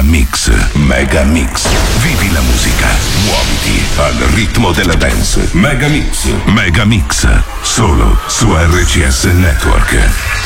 Mix. Mega Mix. Vivi la musica. Muoviti al ritmo della dance. Mega Mix. Mega Mix. Solo su RCS Network.